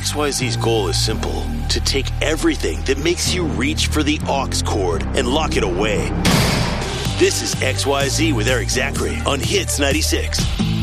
XYZ's goal is simple: to take everything that makes you reach for the aux cord and lock it away. This is XYZ with Eric Zachary on Hits 96.